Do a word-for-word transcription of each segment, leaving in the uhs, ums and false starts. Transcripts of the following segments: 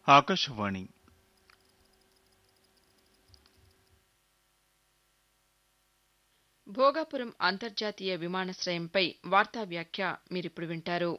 ఆకాశవాణి భోగాపురం అంతర్జాతీయ విమానాశ్రయంపై వార్తా వ్యాఖ్య మీరిప్పుడు వింటారు.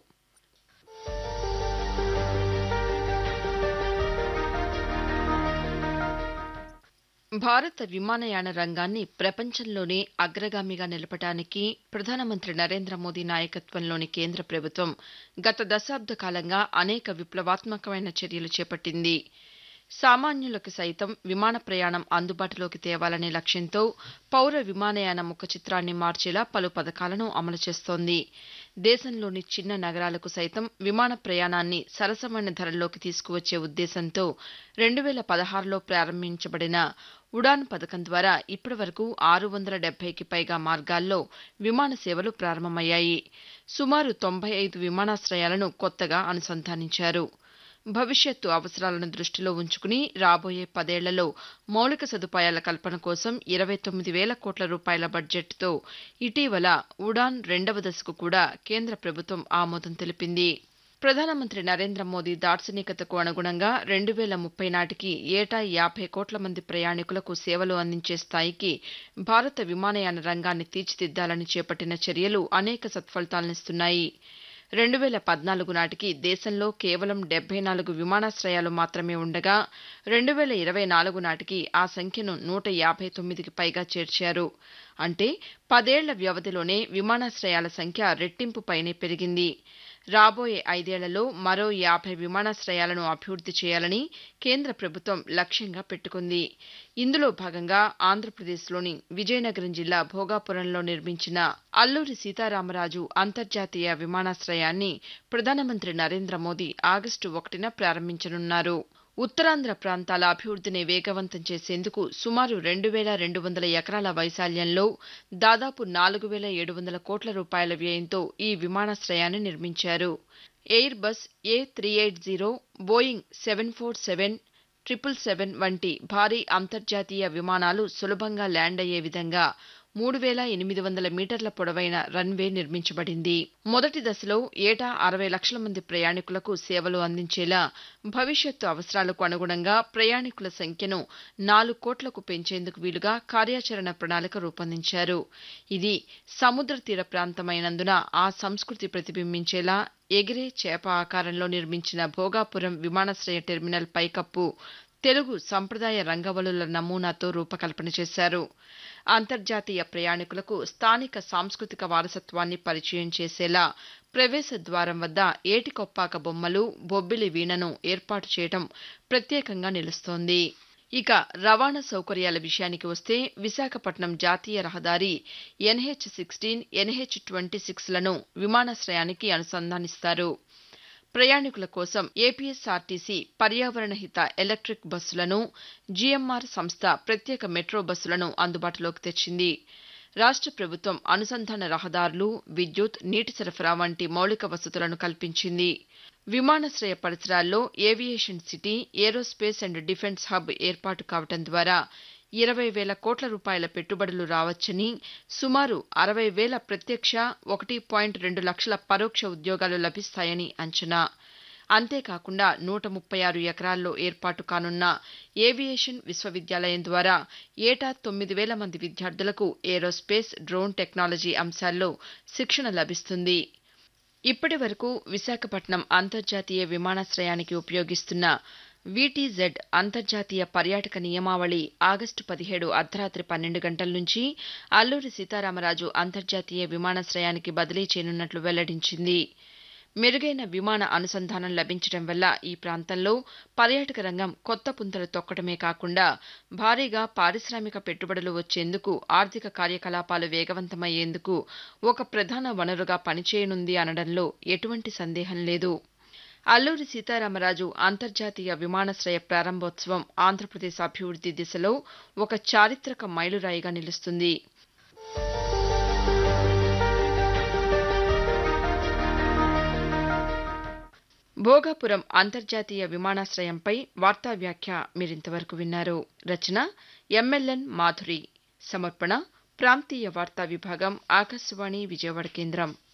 భారత విమానయాన రంగాన్ని ప్రపంచంలోనే అగ్రగామిగా నిలపడానికి ప్రధానమంత్రి నరేంద్ర మోదీ నాయకత్వంలోని కేంద్ర ప్రభుత్వం గత దశాబ్ద కాలంగా అనేక విప్లవాత్మకమైన చర్యలు చేపట్టింది. సామాన్యులకు సైతం విమాన ప్రయాణం అందుబాటులోకి తేవాలనే లక్ష్యంతో పౌర విమానయాన ముఖ చిత్రాన్ని మార్చేలా పలు పథకాలను అమలు చేస్తోంది. దేశంలోని చిన్న నగరాలకు సైతం విమాన ప్రయాణాన్ని సరసమైన ధరల్లోకి తీసుకువచ్చే ఉద్దేశంతో రెండు వేల పదహారులో ప్రారంభించబడిన ఉడాన్ పథకం ద్వారా ఇప్పటివరకు ఆరు వందల డెబ్బైకి పైగా మార్గాల్లో విమాన సేవలు ప్రారంభమయ్యాయి. సుమారు తొంభై ఐదు విమానాశ్రయాలను కొత్తగా అనుసంధానించారు. భవిష్యత్తు అవసరాలను దృష్టిలో ఉంచుకుని రాబోయే పదేళ్లలో మౌలిక సదుపాయాల కల్పన కోసం ఇరవై తొమ్మిది వేల కోట్ల రూపాయల బడ్జెట్తో ఇటీవల ఉడాన్ రెండవ దశకు కూడా కేంద్ర ప్రభుత్వం ఆమోదం తెలిపింది. ప్రధానమంత్రి నరేంద్ర మోదీ దార్శనికతకు అనుగుణంగా రెండు వేల ముప్పై నాటికి ఏటా యాభై కోట్ల మంది ప్రయాణికులకు సేవలు అందించే స్థాయికి భారత విమానయాన రంగాన్ని తీర్చిదిద్దాలని చేపట్టిన చర్యలు అనేక సత్ఫలితాలనిస్తున్నాయి. రెండు వేల పద్నాలుగు నాటికి దేశంలో కేవలం డెబ్బై నాలుగు విమానాశ్రయాలు మాత్రమే ఉండగా రెండు వేల ఇరవై నాలుగు నాటికి ఆ సంఖ్యను నూట యాభై తొమ్మిదికి పైగా చేర్చారు. అంటే పదేళ్ల వ్యవధిలోనే విమానాశ్రయాల సంఖ్య రెట్టింపు పైనే పెరిగింది. రాబోయే ఐదేళ్లలో మరో యాభై విమానాశ్రయాలను అభివృద్ది చేయాలని కేంద్ర ప్రభుత్వం లక్ష్యంగా పెట్టుకుంది. ఇందులో భాగంగా ఆంధ్రప్రదేశ్లోని విజయనగరం జిల్లా భోగాపురంలో నిర్మించిన అల్లూరి సీతారామరాజు అంతర్జాతీయ విమానాశ్రయాన్ని ప్రధానమంత్రి నరేంద్ర మోదీ ఆగస్టు ఒకటిన ప్రారంభించనున్నారు. ఉత్తరాంధ్ర ప్రాంతాల అభివృద్దిని వేగవంతం చేసేందుకు సుమారు రెండు వేల రెండు వందల ఎకరాల వైశాల్యంలో దాదాపు నాలుగు వేల ఏడు వందల కోట్ల రూపాయల వ్యయంతో ఈ విమానాశ్రయాన్ని నిర్మించారు. ఎయిర్ బస్ ఏ three eight zero, Boeing seven four seven, triple seven వంటి భారీ అంతర్జాతీయ విమానాలు సులభంగా ల్యాండ్ అయ్యే విధంగా మూడు వేల ఎనిమిది వందల మీటర్ల పొడవైన రన్వే నిర్మించబడింది. మొదటి దశలో ఏటా అరవై లక్షల మంది ప్రయాణికులకు సేవలు అందించేలా భవిష్యత్తు అవసరాలకు అనుగుణంగా ప్రయాణికుల సంఖ్యను నాలుగు కోట్లకు పెంచేందుకు వీలుగా కార్యాచరణ ప్రణాళిక రూపొందించారు. ఇది సముద్ర తీర ప్రాంతమైనందున ఆ సంస్కృతి ప్రతిబింబించేలా ఎగిరే చేప ఆకారంలో నిర్మించిన భోగాపురం విమానాశ్రయ టెర్మినల్ పైకప్పు తెలుగు సంప్రదాయ రంగవల్లుల నమూనాతో రూపకల్పన చేశారు. అంతర్జాతీయ ప్రయాణికులకు స్థానిక సాంస్కృతిక వారసత్వాన్ని పరిచయం చేసేలా ప్రవేశ ద్వారం వద్ద ఏటికొప్పాక బొమ్మలు, బొబ్బిలి వీణను ఏర్పాటు చేయడం ప్రత్యేకంగా నిలుస్తోంది. ఇక రవాణా సౌకర్యాల విషయానికి వస్తే విశాఖపట్నం జాతీయ రహదారి NH sixteen, NH twenty six లను విమానాశ్రయానికి అనుసంధానిస్తారు. ప్రయాణికుల కోసం ఏపీఎస్ఆర్టీసీ పర్యావరణ హిత ఎలక్ట్రిక్ బస్సులను, జీఎంఆర్ సంస్థ ప్రత్యేక మెట్రో బస్సులను అందుబాటులోకి తెచ్చింది. రాష్ట్ర ప్రభుత్వం అనుసంధాన రహదారులు, విద్యుత్, నీటి సరఫరా వంటి మౌలిక వసతులను కల్పించింది. విమానాశ్రయ పరిసరాల్లో aviation city, aerospace and defence hub ఏర్పాటు కావడం ద్వారా ఇరవై వేల కోట్ల రూపాయల పెట్టుబడులు రావచ్చని, సుమారు అరవై వేల ప్రత్యక్ష, ఒకటి పాయింట్ రెండు లక్షల పరోక్ష ఉద్యోగాలు లభిస్తాయని అంచనా. అంతేకాకుండా నూట ముప్పై ఆరు ఎకరాల్లో ఏర్పాటు కానున్న ఏవియేషన్ విశ్వవిద్యాలయం ద్వారా ఏటా తొమ్మిది వేల మంది విద్యార్థులకు ఏరోస్పేస్, డ్రోన్ టెక్నాలజీ అంశాల్లో శిక్షణ లభిస్తుంది. ఇప్పటి వరకు విశాఖపట్నం అంతర్జాతీయ విమానాశ్రయానికి ఉపయోగిస్తున్న వీటీజెడ్ అంతర్జాతీయ పర్యాటక నియమావళి ఆగస్టు పదిహేడు అర్ధరాత్రి పన్నెండు గంటల నుంచి అల్లూరి సీతారామరాజు అంతర్జాతీయ విమానాశ్రయానికి బదిలీ చేయనున్నట్లు వెల్లడించింది. మెరుగైన విమాన అనుసంధానం లభించడం వల్ల ఈ ప్రాంతంలో పర్యాటక రంగం కొత్త పుంతలు తొక్కడమే కాకుండా భారీగా పారిశ్రామిక పెట్టుబడులు వచ్చేందుకు, ఆర్థిక కార్యకలాపాలు వేగవంతమయ్యేందుకు ఒక ప్రధాన వనరుగా పనిచేయనుంది అనడంలో ఎటువంటి సందేహం లేదు. అల్లూరి సీతారామరాజు అంతర్జాతీయ విమానాశ్రయ ప్రారంభోత్సవం ఆంధ్రప్రదేశ్ అభివృద్ది దిశలో ఒక చారిత్రక మైలురాయిగా నిలుస్తుంది. భోగాపురం అంతర్జాతీయ విమానాశ్రయంపై వార్తా వ్యాఖ్య మీరింతవరకు విన్నారు. రచన ఎంఎల్ఎన్ మాధురి. సమర్పణ ప్రాంతీయ వార్తా విభాగం, ఆకాశవాణి విజయవాడ కేంద్రం.